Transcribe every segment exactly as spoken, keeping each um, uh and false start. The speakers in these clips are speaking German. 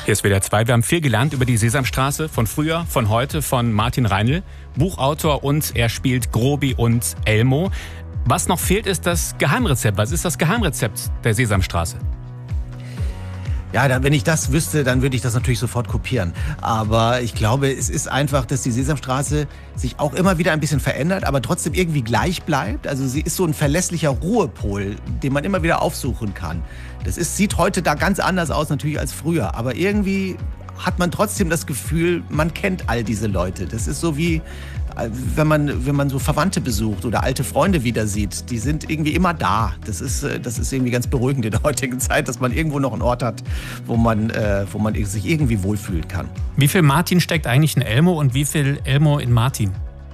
Hier ist W D R zwei. Wir haben viel gelernt über die Sesamstraße von früher, von heute, von Martin Reinl, Buchautor, und er spielt Grobi und Elmo. Was noch fehlt, ist das Geheimrezept. Was ist das Geheimrezept der Sesamstraße? Ja, dann, wenn ich das wüsste, dann würde ich das natürlich sofort kopieren. Aber ich glaube, es ist einfach, dass die Sesamstraße sich auch immer wieder ein bisschen verändert, aber trotzdem irgendwie gleich bleibt. Also sie ist so ein verlässlicher Ruhepol, den man immer wieder aufsuchen kann. Das ist, sieht heute da ganz anders aus natürlich als früher. Aber irgendwie hat man trotzdem das Gefühl, man kennt all diese Leute. Das ist so wie, wenn man, wenn man so Verwandte besucht oder alte Freunde wieder sieht. Die sind irgendwie immer da. Das ist, das ist irgendwie ganz beruhigend in der heutigen Zeit, dass man irgendwo noch einen Ort hat, wo man, äh, wo man sich irgendwie wohlfühlen kann. Wie viel Martin steckt eigentlich in Elmo und wie viel Elmo in Martin?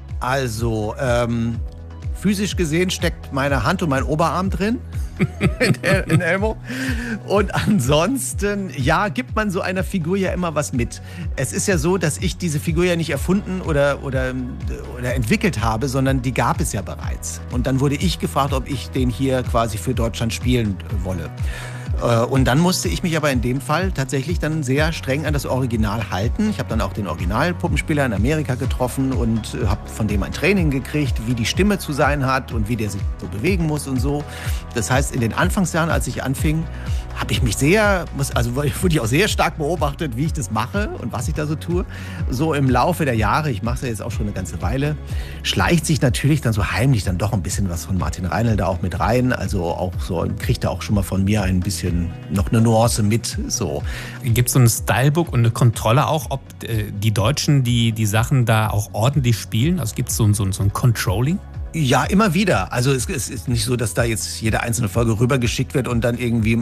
Also, ähm, physisch gesehen steckt meine Hand und mein Oberarm drin. in, in Elmo. Und ansonsten, ja, gibt man so einer Figur ja immer was mit. Es ist ja so, dass ich diese Figur ja nicht erfunden oder, oder, oder entwickelt habe, sondern die gab es ja bereits. Und dann wurde ich gefragt, ob ich den hier quasi für Deutschland spielen wolle. Und dann musste ich mich aber in dem Fall tatsächlich dann sehr streng an das Original halten. Ich habe dann auch den Originalpuppenspieler in Amerika getroffen und habe von dem ein Training gekriegt, wie die Stimme zu sein hat und wie der sich so bewegen muss und so. Das heißt, in den Anfangsjahren, als ich anfing, habe ich mich sehr, also wurde ich auch sehr stark beobachtet, wie ich das mache und was ich da so tue. So im Laufe der Jahre, ich mache es ja jetzt auch schon eine ganze Weile, schleicht sich natürlich dann so heimlich dann doch ein bisschen was von Martin Reinl da auch mit rein. Also auch so, kriegt er auch schon mal von mir ein bisschen noch eine Nuance mit. So. Gibt es so ein Stylebook und eine Kontrolle auch, ob äh, die Deutschen die, die Sachen da auch ordentlich spielen? Also gibt es so, so, so ein Controlling? Ja, immer wieder. Also es ist nicht so, dass da jetzt jede einzelne Folge rübergeschickt wird und dann irgendwie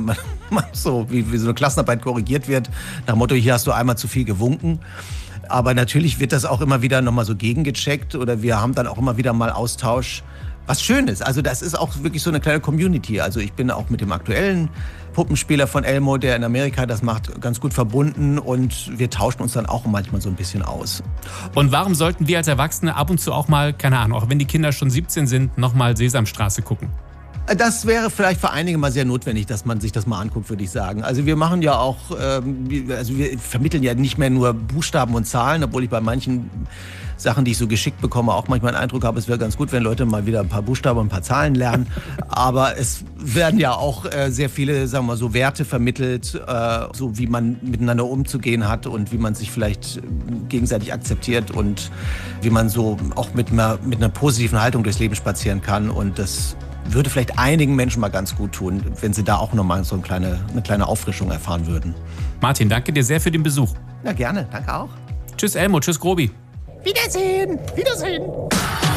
so wie, wie so eine Klassenarbeit korrigiert wird. Nach dem Motto, hier hast du einmal zu viel gewunken. Aber natürlich wird das auch immer wieder nochmal so gegengecheckt oder wir haben dann auch immer wieder mal Austausch. Was Schönes. Also das ist auch wirklich so eine kleine Community. Also ich bin auch mit dem aktuellen Puppenspieler von Elmo, der in Amerika das macht, ganz gut verbunden und wir tauschen uns dann auch manchmal so ein bisschen aus. Und warum sollten wir als Erwachsene ab und zu auch mal, keine Ahnung, auch wenn die Kinder schon siebzehn sind, nochmal Sesamstraße gucken? Das wäre vielleicht für einige mal sehr notwendig, dass man sich das mal anguckt, würde ich sagen. Also wir machen ja auch, ähm, also wir vermitteln ja nicht mehr nur Buchstaben und Zahlen, obwohl ich bei manchen Sachen, die ich so geschickt bekomme, auch manchmal den Eindruck habe, es wäre ganz gut, wenn Leute mal wieder ein paar Buchstaben und ein paar Zahlen lernen. Aber es werden ja auch äh, sehr viele, sagen wir mal, so Werte vermittelt, äh, so wie man miteinander umzugehen hat und wie man sich vielleicht gegenseitig akzeptiert und wie man so auch mit einer, mit einer positiven Haltung durchs Leben spazieren kann. Und das würde vielleicht einigen Menschen mal ganz gut tun, wenn sie da auch nochmal so eine kleine, eine kleine Auffrischung erfahren würden. Martin, danke dir sehr für den Besuch. Ja, gerne. Danke auch. Tschüss Elmo, tschüss Grobi. Wiedersehen. Wiedersehen.